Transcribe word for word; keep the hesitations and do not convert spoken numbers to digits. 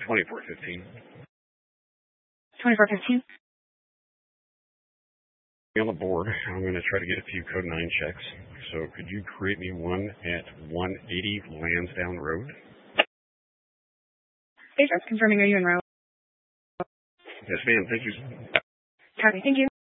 twenty-four fifteen. twenty-four fifteen. On the board, I'm going to try to get a few code nine checks. So could you create me one at one eighty Lansdowne Road? Hey, just confirming, are you in route? Yes, ma'am. Thank you. Copy. Thank you.